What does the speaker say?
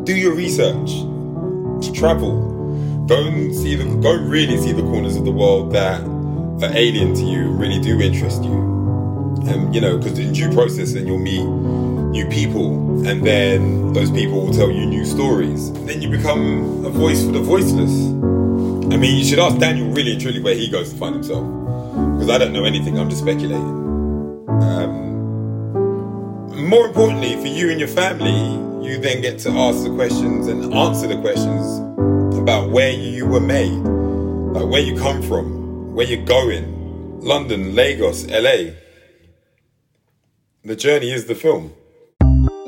Do your research. Travel. Go and really see the corners of the world that are alien to you and really do interest you. And because in due process, then you'll meet new people, and then those people will tell you new stories. And then you become a voice for the voiceless. I mean, you should ask Daniel really and truly where he goes to find himself, because I don't know anything. I'm just speculating. More importantly, for you and your family, you then get to ask the questions and answer the questions about where you were made, like where you come from, where you're going. London, Lagos, LA. The journey is the film.